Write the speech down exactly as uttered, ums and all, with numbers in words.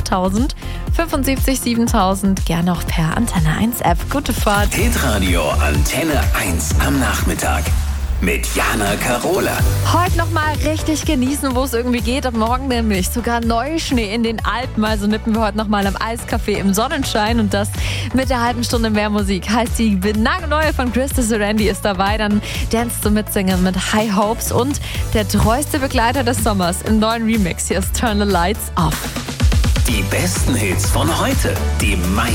fünftausend, fünfundsiebzig siebentausend, gerne auch per Antenne eins App. Gute Fahrt. Hitradio Antenne eins am Nachmittag mit Jana Karola. Heute noch mal richtig genießen, wo es irgendwie geht. Ab morgen nämlich sogar Neuschnee in den Alpen. Also nippen wir heute noch mal am Eiscafé im Sonnenschein und das mit der halben Stunde mehr Musik. Heißt, die neue von Krista Serendi ist dabei. Dann Dance zum Mitsingen mit High Hopes und der treueste Begleiter des Sommers im neuen Remix. Hier ist Turn the Lights Off. Die besten Hits von heute, die meisten